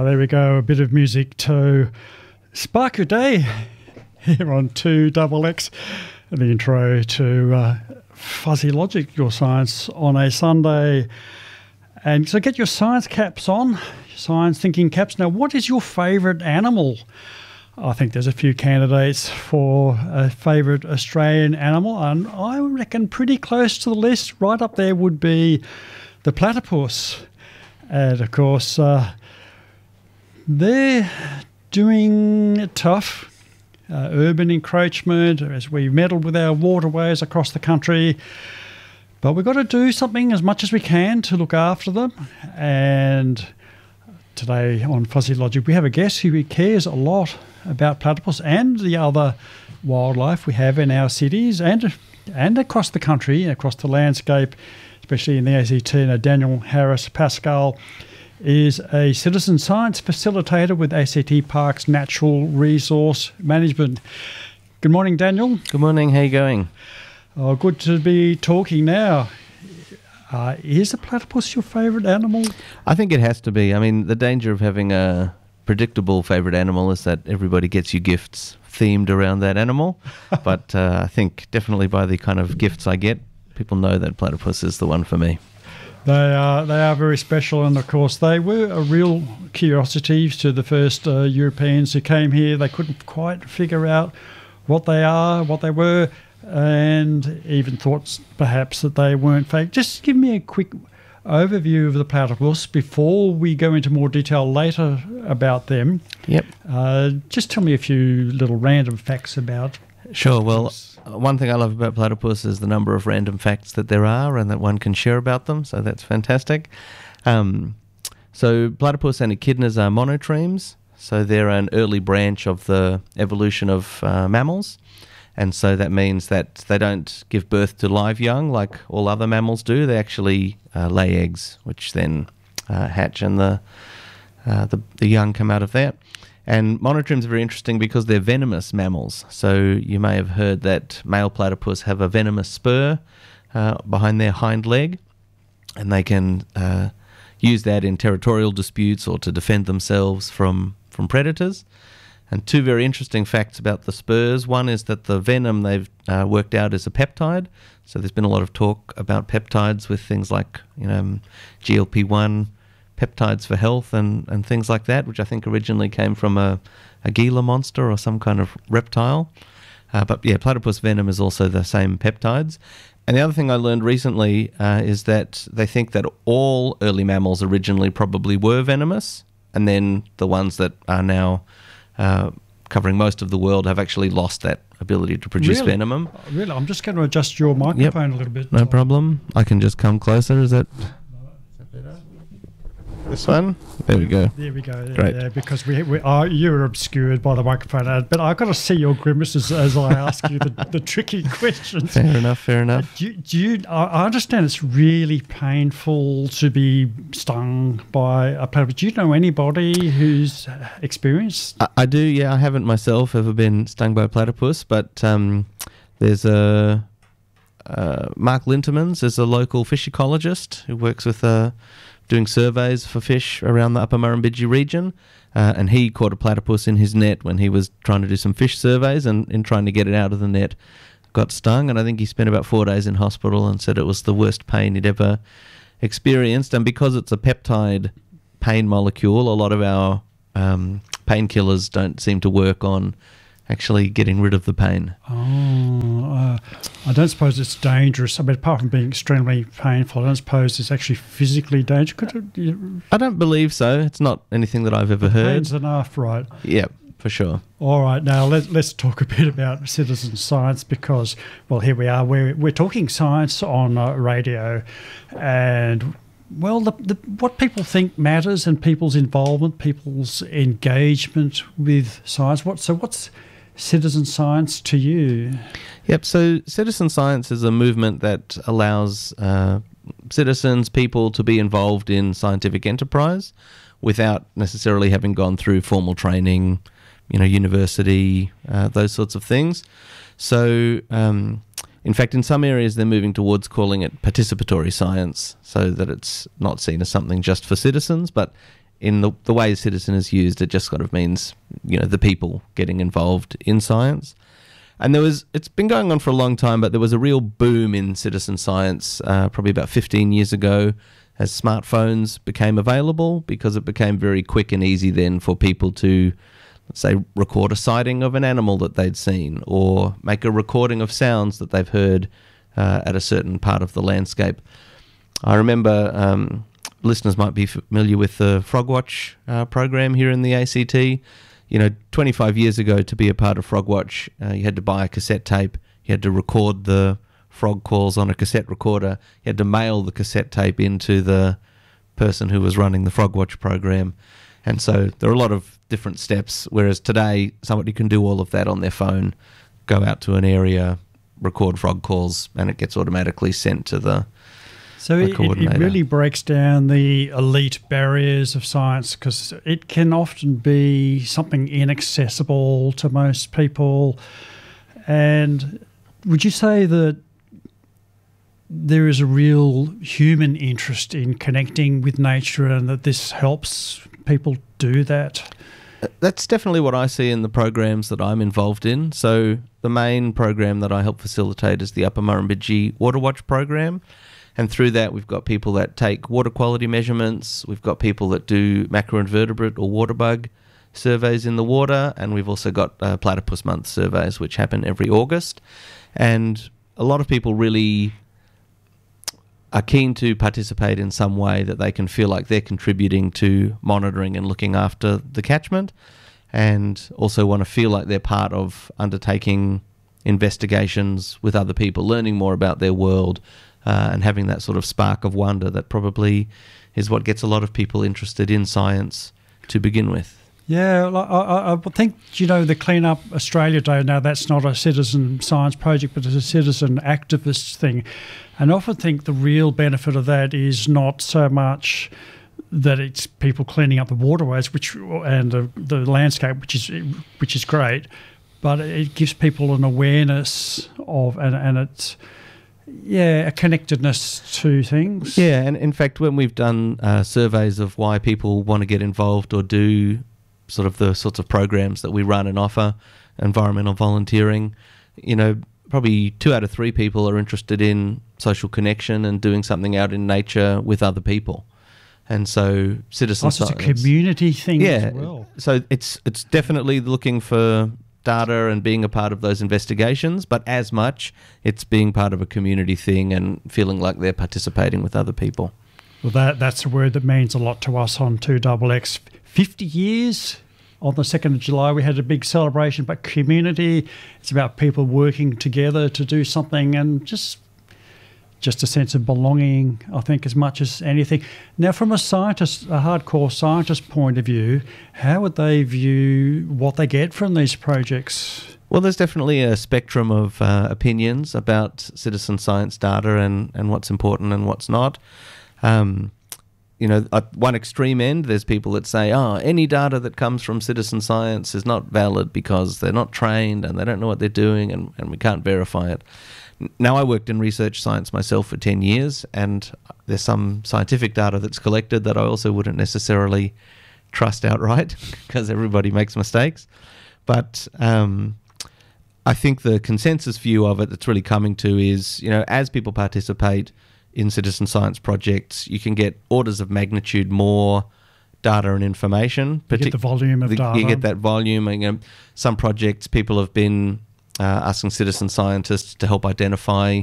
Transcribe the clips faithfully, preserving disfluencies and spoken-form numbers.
there we go, a bit of music to spark your day here on two X X, the intro to uh, Fuzzy Logic, your science on a Sunday. And so get your science caps on, science thinking caps. Now, what is your favourite animal? I think there's a few candidates for a favourite Australian animal, and I reckon pretty close to the list. Right up there would be the platypus. And, of course, uh, they're doing it tough. Uh, urban encroachment, as we meddle with our waterways across the country. But we've got to do something as much as we can to look after them. And today on Fuzzy Logic, we have a guest who cares a lot about platypus and the other wildlife we have in our cities and and across the country, across the landscape, especially in the A C T. Now, Daniel Harris Pascal is a citizen science facilitator with A C T Parks Natural Resource Management. Good morning, Daniel. Good morning. How are you going? Oh, good to be talking now. Uh, is a platypus your favourite animal? I think it has to be. I mean, the danger of having a predictable favourite animal is that everybody gets you gifts themed around that animal. But uh, I think definitely by the kind of gifts I get, people know that platypus is the one for me. They are they are very special, and of course they were a real curiosity to the first uh, Europeans who came here. They couldn't quite figure out what they are, what they were, and even thought perhaps that they weren't fake. Just give me a quick overview of the platypus before we go into more detail later about them. Yep. Uh, just tell me a few little random facts about. Sure. Well, one thing I love about platypus is the number of random facts that there are and that one can share about them, so that's fantastic. Um, so platypus and echidnas are monotremes, so they're an early branch of the evolution of uh, mammals, and so that means that they don't give birth to live young like all other mammals do. They actually uh, lay eggs, which then uh, hatch, and the, uh, the the young come out of that. And monotremes are very interesting because they're venomous mammals. So you may have heard that male platypus have a venomous spur uh, behind their hind leg, and they can uh, use that in territorial disputes or to defend themselves from, from predators. And two very interesting facts about the spurs. One is that the venom they've uh, worked out is a peptide. So there's been a lot of talk about peptides with things like, you know, G L P one, peptides for health and, and things like that, which I think originally came from a, a Gila monster or some kind of reptile. Uh, but yeah, platypus venom is also the same peptides. And the other thing I learned recently uh, is that they think that all early mammals originally probably were venomous, and then the ones that are now uh, covering most of the world have actually lost that ability to produce Really? venom. Really? I'm just going to adjust your microphone Yep. a little bit. No problem. I can just come closer. Is that... This one? There we go. There we go. Yeah, Great. yeah, because we, we are you're obscured by the microphone, uh, but I've got to see your grimaces as I ask you the, the tricky questions. Fair enough, fair enough. Do, you- do you? I I understand it's really painful to be stung by a platypus. Do you know anybody who's experienced? I, I do, yeah. I haven't myself ever been stung by a platypus, but um, there's a... Uh, Mark Lintemans is a local fish ecologist who works with... Uh, doing surveys for fish around the Upper Murrumbidgee region, uh, and he caught a platypus in his net when he was trying to do some fish surveys, and in trying to get it out of the net got stung, and I think he spent about four days in hospital and said it was the worst pain he'd ever experienced. And because it's a peptide pain molecule, a lot of our um, painkillers don't seem to work on actually getting rid of the pain. Oh, uh, I don't suppose it's dangerous. I mean, apart from being extremely painful, I don't suppose it's actually physically dangerous. Could it, you, I don't believe so. It's not anything that I've ever heard. pain's enough, right? Yeah, for sure. All right, now let, let's talk a bit about citizen science because, well, here we are. We're, we're talking science on uh, radio, and, well, the, the, what people think matters and people's involvement, people's engagement with science. What So what's citizen science to you? Yep, so citizen science is a movement that allows uh, citizens, people to be involved in scientific enterprise without necessarily having gone through formal training, you know, university, uh, those sorts of things. So, um, in fact, in some areas they're moving towards calling it participatory science so that it's not seen as something just for citizens, but in the, the way Citizen is used, it just sort of means, you know, the people getting involved in science. And there was, it's been going on for a long time, but there was a real boom in citizen science uh, probably about fifteen years ago as smartphones became available, because it became very quick and easy then for people to, let's say, record a sighting of an animal that they'd seen, or make a recording of sounds that they've heard uh, at a certain part of the landscape. I remember um, listeners might be familiar with the Frogwatch uh, program here in the A C T. You know, twenty-five years ago, to be a part of Frogwatch, uh, you had to buy a cassette tape, you had to record the frog calls on a cassette recorder, you had to mail the cassette tape into the person who was running the Frogwatch program. And so there are a lot of different steps, whereas today somebody can do all of that on their phone, go out to an area, record frog calls, and it gets automatically sent to the So it, it really breaks down the elite barriers of science, because it can often be something inaccessible to most people. And would you say that there is a real human interest in connecting with nature, and that this helps people do that? That's definitely what I see in the programs that I'm involved in. So the main program that I help facilitate is the Upper Murrumbidgee Water Watch program. And through that, we've got people that take water quality measurements. We've got people that do macroinvertebrate or water bug surveys in the water. And we've also got uh, Platypus Month surveys, which happen every August. And a lot of people really are keen to participate in some way that they can feel like they're contributing to monitoring and looking after the catchment, and also want to feel like they're part of undertaking investigations with other people, learning more about their world, uh, and having that sort of spark of wonder that probably is what gets a lot of people interested in science to begin with. Yeah, I, I think, you know, the Clean Up Australia Day, now that's not a citizen science project, but it's a citizen activist thing. And I often think the real benefit of that is not so much that it's people cleaning up the waterways, which and the, the landscape, which is which is great, but it gives people an awareness of, and, and it's, yeah, a connectedness to things. Yeah, and in fact, when we've done uh, surveys of why people want to get involved or do sort of the sorts of programs that we run and offer, environmental volunteering, you know, probably two out of three people are interested in social connection and doing something out in nature with other people. And so citizen science... It's a community thing yeah, as well. So it's it's definitely looking for data and being a part of those investigations, but as much it's being part of a community thing and feeling like they're participating with other people. Well, that that's a word that means a lot to us on two X X. fifty years on the second of July, we had a big celebration, but community, it's about people working together to do something, and just just a sense of belonging, I think, as much as anything. Now, from a scientist, a hardcore scientist point of view, how would they view what they get from these projects? Well, there's definitely a spectrum of uh, opinions about citizen science data and, and what's important and what's not. Um, you know, at one extreme end, there's people that say, oh, any data that comes from citizen science is not valid because they're not trained and they don't know what they're doing, and, and we can't verify it. Now, I worked in research science myself for ten years, and there's some scientific data that's collected that I also wouldn't necessarily trust outright because everybody makes mistakes. But um, I think the consensus view of it that's really coming to is, you know, as people participate in citizen science projects, you can get orders of magnitude more data and information. You get the volume of the, data. You get that volume. And, you know, some projects, people have been uh, asking citizen scientists to help identify,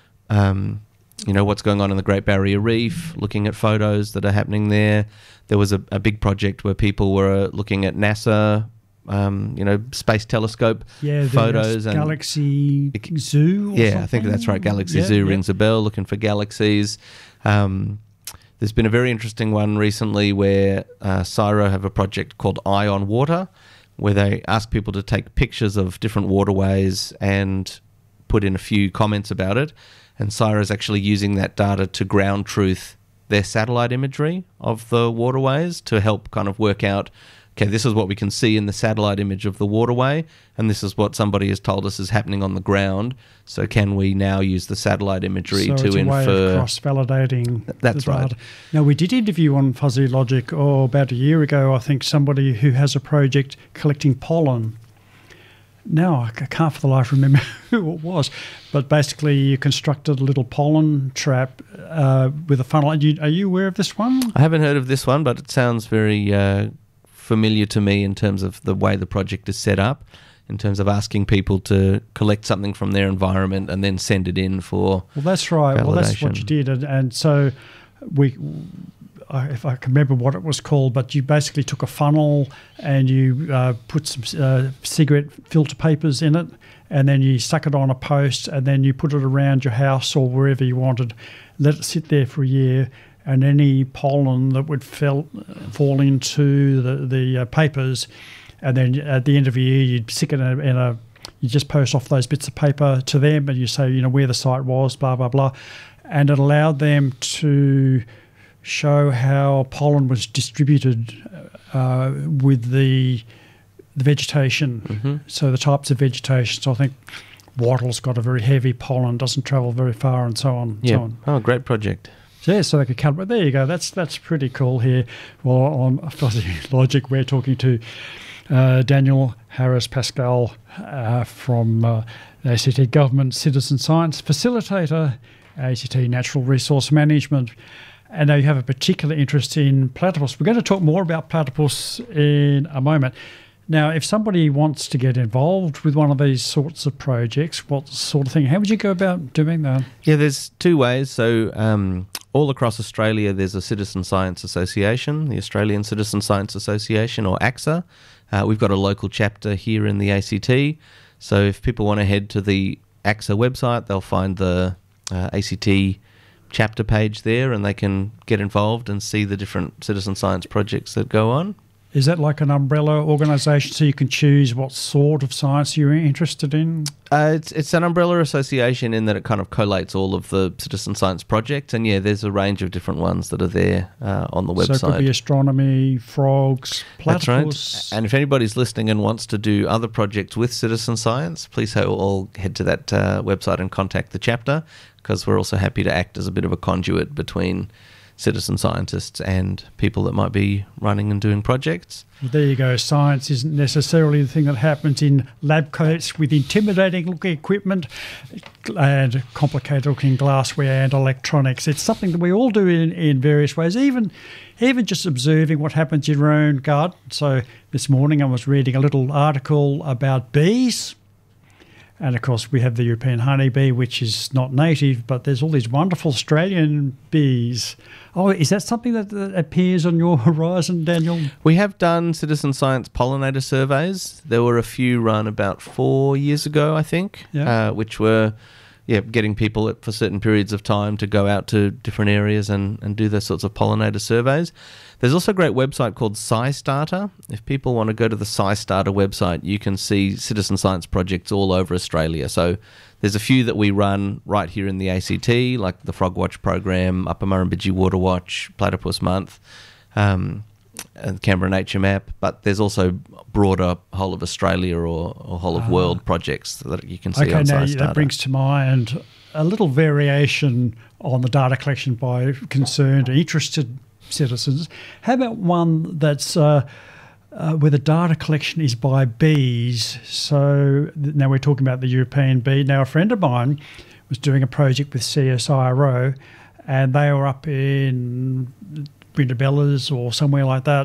um, you know, what's going on in the Great Barrier Reef, looking at photos that are happening there. There was a, a big project where people were looking at NASA, um, you know, space telescope yeah, photos. and Galaxy Zoo or Yeah, something? I think that's right. Galaxy yeah, Zoo yeah. rings a bell, looking for galaxies. Um, there's been a very interesting one recently where uh, CSIRO have a project called Eye on Water, where they ask people to take pictures of different waterways and put in a few comments about it. And CSIRO is actually using that data to ground truth their satellite imagery of the waterways to help kind of work out okay, this is what we can see in the satellite image of the waterway, and this is what somebody has told us is happening on the ground. So can we now use the satellite imagery so to it's a infer? Way of cross-validating. That's the right. data. Now, we did interview on Fuzzy Logic, oh, about a year ago, I think, somebody who has a project collecting pollen. Now, I can't for the life remember who it was, but basically you constructed a little pollen trap uh, with a funnel. Are you, are you aware of this one? I haven't heard of this one, but it sounds very uh, familiar to me in terms of the way the project is set up, in terms of asking people to collect something from their environment and then send it in for Well, that's right. validation. Well, that's what you did. And, and so we... I- if I can remember what it was called, but you basically took a funnel and you uh, put some uh, cigarette filter papers in it, and then you stuck it on a post, and then you put it around your house or wherever you wanted, let it sit there for a year, and any pollen that would fell, fall into the, the uh, papers, and then at the end of a year you'd stick it in a, in a you just post off those bits of paper to them, and you say, you know, where the site was, blah, blah, blah, and it allowed them to show how pollen was distributed uh, with the the vegetation. Mm-hmm. So the types of vegetation. So I think wattle's got a very heavy pollen, doesn't travel very far, and so on. yeah. So on. Oh, great project. So, yeah, so they could cut. But there you go. That's that's pretty cool here. Well, on Fuzzy Logic, we're talking to uh, Daniel Harris Pascal uh, from uh, the A C T Government Citizen Science Facilitator, A C T Natural Resource Management. And now you have a particular interest in platypus. We're going to talk more about platypus in a moment. Now, if somebody wants to get involved with one of these sorts of projects, what sort of thing, how would you go about doing that? Yeah, there's two ways. So um, all across Australia, there's a Citizen Science Association, the Australian Citizen Science Association, or A C S A. Uh, we've got a local chapter here in the A C T. So if people want to head to the A C S A website, they'll find the uh, A C T chapter page there, and they can get involved and see the different citizen science projects that go on. Is that like an umbrella organisation so you can choose what sort of science you're interested in? Uh, it's it's an umbrella association in that it kind of collates all of the citizen science projects, and yeah, there's a range of different ones that are there uh, on the website. So it could be astronomy, frogs, platypus. That's right. And if anybody's listening and wants to do other projects with citizen science, please all head to that uh, website and contact the chapter, because we're also happy to act as a bit of a conduit between citizen scientists and people that might be running and doing projects. There you go. Science isn't necessarily the thing that happens in lab coats with intimidating-looking equipment and complicated-looking glassware and electronics. It's something that we all do in, in various ways, even even just observing what happens in your own garden. So this morning I was reading a little article about bees. And, of course, we have the European honeybee, which is not native, but there's all these wonderful Australian bees. Oh, is that something that, that appears on your horizon, Daniel? We have done citizen science pollinator surveys. There were a few run about four years ago, I think, Yeah. uh, which were yeah, getting people at, for certain periods of time to go out to different areas and, and do those sorts of pollinator surveys. There's also a great website called SciStarter. If people want to go to the SciStarter website, you can see citizen science projects all over Australia. So there's a few that we run right here in the A C T, like the Frog Watch program, Upper Murrumbidgee Water Watch, Platypus Month, um, and Canberra Nature Map. But there's also broader whole of Australia or, or whole of Ah. world projects that you can see Okay, on now SciStarter. that brings to mind a little variation on the data collection by concerned or interested citizens. How about one that's uh, uh, where the data collection is by bees? So th- now we're talking about the European bee. Now a friend of mine was doing a project with C S I R O, and they were up in Brindabellas or somewhere like that,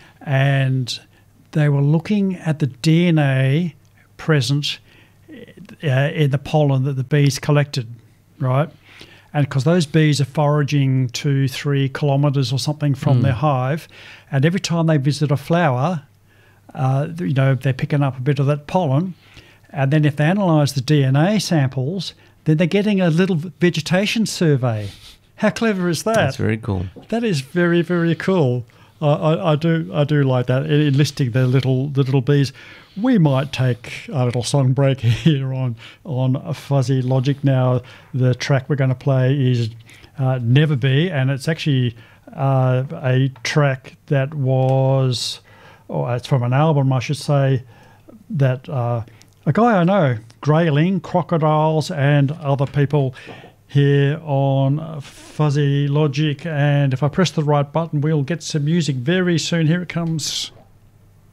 and they were looking at the D N A present uh, in the pollen that the bees collected, right? And because those bees are foraging two, three kilometres or something from Mm. their hive, and every time they visit a flower, uh, you know, they're picking up a bit of that pollen. And then if they analyse the D N A samples, then they're getting a little vegetation survey. How clever is that? That's very cool. That is very, very cool. I, I, I do, I do like that. Enlisting the little, the little bees. We might take a little song break here on on Fuzzy Logic. Now, the track we're going to play is uh, "Never Be," and it's actually uh, a track that was or it's from an album, I should say, that uh, a guy I know, Grayling, Crocodiles, and other people here on Fuzzy Logic. And if I press the right button, we'll get some music very soon. Here it comes.